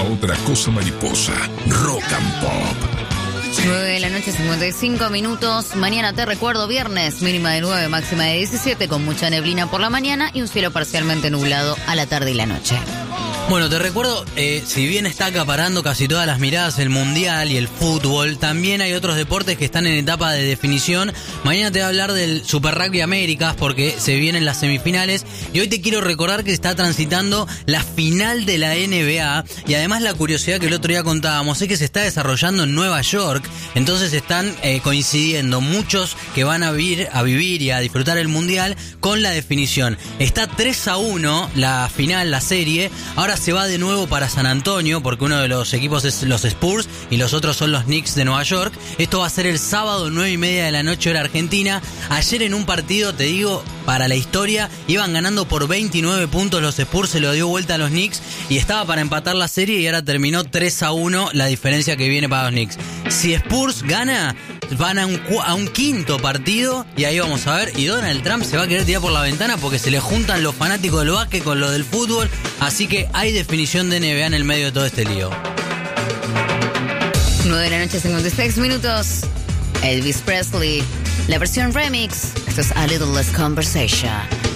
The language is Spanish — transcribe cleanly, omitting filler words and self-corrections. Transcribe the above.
otra cosa mariposa. Rock and Pop. 9 de la noche, 55 minutos. Mañana te recuerdo, viernes, mínima de 9, máxima de 17, con mucha neblina por la mañana y un cielo parcialmente nublado a la tarde y la noche. Bueno, te recuerdo, si bien está acaparando casi todas las miradas el Mundial y el fútbol, también hay otros deportes que están en etapa de definición. Mañana te voy a hablar del Super Rugby Américas porque se vienen las semifinales y hoy te quiero recordar que está transitando la final de la NBA y además la curiosidad que el otro día contábamos es que se está desarrollando en Nueva York, entonces están coincidiendo muchos que van a vivir y a disfrutar el Mundial con la definición. Está 3-1 la final, la serie. Ahora se va de nuevo para San Antonio porque uno de los equipos es los Spurs y los otros son los Knicks de Nueva York. Esto va a ser el sábado 9:30 de la noche hora argentina. Ayer en un partido, te digo, para la historia, iban ganando por 29 puntos los Spurs, se lo dio vuelta a los Knicks y estaba para empatar la serie y ahora terminó 3-1 la diferencia que viene para los Knicks. Si Spurs gana, van a un quinto partido y ahí vamos a ver, y Donald Trump se va a querer tirar por la ventana porque se le juntan los fanáticos del básquet con lo del fútbol, así que hay definición de NBA en el medio de todo este lío. 9 de la noche, 56 minutos. Elvis Presley, la versión remix. Esto es A Little Less Conversation.